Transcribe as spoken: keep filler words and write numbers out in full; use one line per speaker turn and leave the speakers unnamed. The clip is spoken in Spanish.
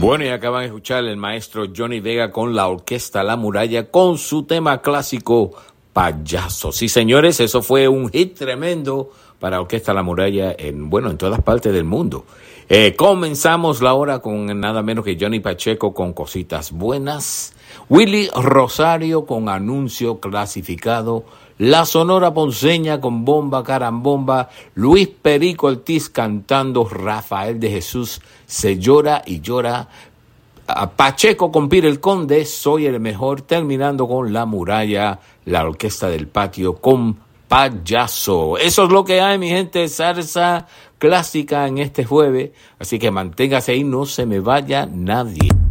Bueno, y acaban de escuchar el maestro Johnny Vega con la orquesta La Muralla con su tema clásico Payaso. Sí, señores, eso fue un hit tremendo para Orquesta La Muralla en, bueno, en todas partes del mundo. Eh, comenzamos la hora con nada menos que Johnny Pacheco con Cositas Buenas, Willy Rosario con Anuncio Clasificado, La Sonora Ponceña con Bomba Carambomba, Luis Perico Ortiz cantando Rafael de Jesús, Se Llora y Llora, a Pacheco con Pire el Conde, Soy el Mejor, terminando con La Muralla, la Orquesta del Patio con Payaso. Eso es lo que hay, mi gente, salsa clásica en este jueves, así que manténgase ahí, no se me vaya nadie.